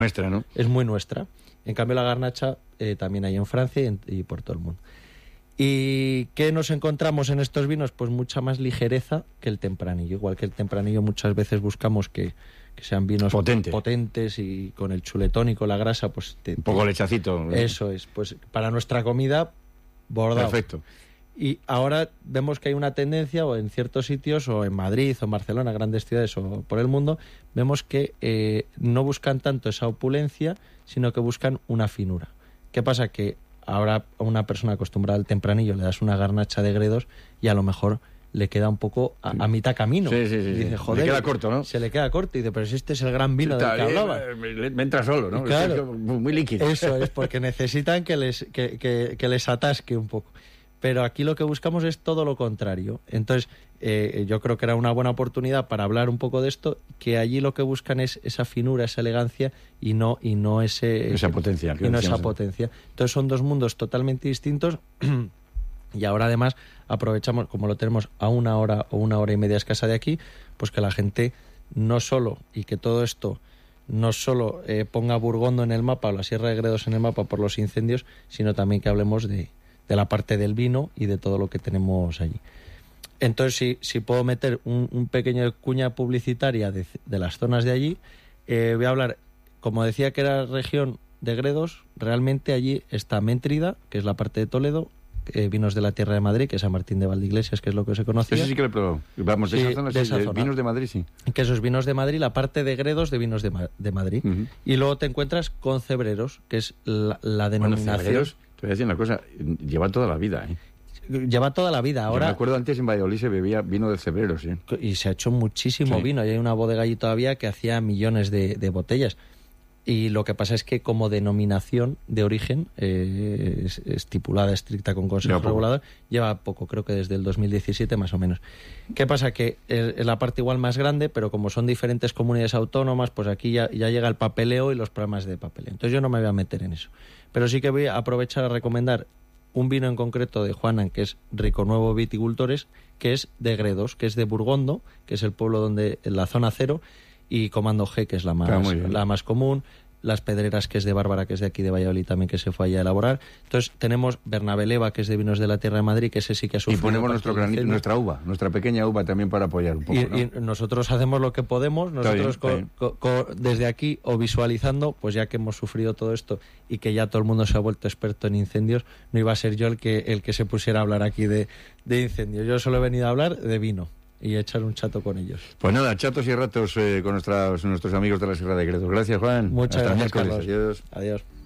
Nuestra, ¿no? Es muy nuestra. En cambio, la garnacha también hay en Francia y por todo el mundo. ¿Y qué nos encontramos en estos vinos? Pues mucha más ligereza que el tempranillo. Igual que el tempranillo muchas veces buscamos que sean vinos potentes y con el chuletón y con la grasa, pues... un poco lechacito. Eso es. Pues para nuestra comida, bordado. Perfecto. Y ahora vemos que hay una tendencia, o en ciertos sitios, o en Madrid, o en Barcelona, grandes ciudades, o por el mundo, vemos que no buscan tanto esa opulencia, sino que buscan una finura. ¿Qué pasa? Que ahora a una persona acostumbrada al tempranillo le das una garnacha de Gredos y a lo mejor le queda un poco a mitad camino. Sí. Dice, joder, le queda corto, ¿no? Se le queda corto y dice, pero si este es el gran vino del que hablaba. Me entra solo, ¿no? Claro, es muy líquido. Eso es, porque necesitan que les atasque un poco. Pero aquí lo que buscamos es todo lo contrario. Entonces, yo creo que era una buena oportunidad para hablar un poco de esto, que allí lo que buscan es esa finura, esa elegancia y no esa potencia. Y no esa potencia. Entonces son dos mundos totalmente distintos y ahora además aprovechamos, como lo tenemos a 1 hora o 1 hora y media escasa de aquí, pues que la gente no solo, y que todo esto no solo ponga Burgondo en el mapa o la Sierra de Gredos en el mapa por los incendios, sino también que hablemos de la parte del vino y de todo lo que tenemos allí. Entonces, si puedo meter un pequeño cuña publicitaria de las zonas de allí, voy a hablar, como decía que era región de Gredos, realmente allí está Méntrida, que es la parte de Toledo, vinos de la Tierra de Madrid, que es San Martín de Valdeiglesias, que es lo que se conocía. Eso sí que lo he probado. Vamos, de esa zona, vinos de Madrid, sí. Que esos vinos de Madrid, la parte de Gredos de vinos de Madrid. Uh-huh. Y luego te encuentras con Cebreros, que es la denominación... Cebreros, te voy a decir una cosa, lleva toda la vida, Lleva toda la vida. Ahora, yo me acuerdo antes en Valladolid se bebía vino de Cebreros, y se ha hecho muchísimo vino, y hay una bodega allí todavía que hacía millones de botellas. Y lo que pasa es que como denominación de origen estipulada, estricta, con consejo regulador, lleva poco, creo que desde el 2017 más o menos. ¿Qué pasa? Que es la parte igual más grande, pero como son diferentes comunidades autónomas, pues aquí ya llega el papeleo y los problemas de papeleo. Entonces yo no me voy a meter en eso. Pero sí que voy a aprovechar a recomendar un vino en concreto de Juanan, que es Rico Nuevo Viticultores, que es de Gredos, que es de Burgondo, que es el pueblo donde la zona cero, y Comando G, que es la más común, Las Pedreras, que es de Bárbara, que es de aquí de Valladolid también, que se fue allá a elaborar. Entonces tenemos Bernabeleva, que es de vinos de la Tierra de Madrid, que ese sí que ha sufrido. Y ponemos nuestra uva, nuestra pequeña uva también para apoyar un poco, ¿no? Y nosotros hacemos lo que podemos, nosotros desde aquí o visualizando, pues ya que hemos sufrido todo esto y que ya todo el mundo se ha vuelto experto en incendios, no iba a ser yo el que se pusiera a hablar aquí de incendios. Yo solo he venido a hablar de vino y echar un chato con ellos. Pues nada, chatos y ratos con nuestros amigos de la Sierra de Gredos. Gracias, Juan. Muchas gracias, Carlos. Adiós. Adiós.